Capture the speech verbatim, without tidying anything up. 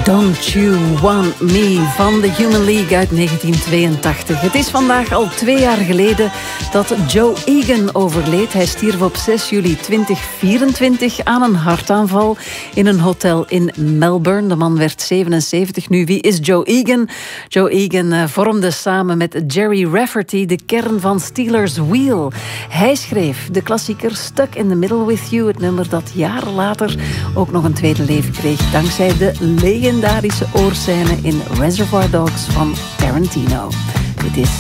Don't You Want Me van The Human League uit negentien tweeëntachtig. Het is vandaag al twee jaar geleden dat Joe Egan overleed. Hij stierf op zes juli tweeduizend vierentwintig aan een hartaanval in een hotel in Melbourne. De man werd zevenenzeventig. Nu, wie is Joe Egan? Joe Egan vormde samen met Jerry Rafferty de kern van Stealers Wheel. Hij schreef de klassieker Stuck in the Middle with You, het nummer dat jaren later ook nog een tweede leven kreeg dankzij de legendarische oorschijnen in Reservoir Dogs van Tarantino. Dit is